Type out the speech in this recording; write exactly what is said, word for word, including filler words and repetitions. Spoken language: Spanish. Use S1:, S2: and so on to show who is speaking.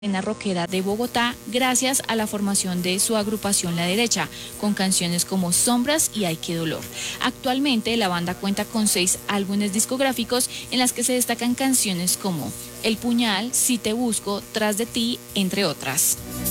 S1: escena rockera de Bogotá gracias a la formación de su agrupación La Derecha, con canciones como Sombras y Ay qué dolor. Actualmente la banda cuenta con seis álbumes discográficos en las que se destacan canciones como El Puñal, Si te busco, Tras de ti, entre otras.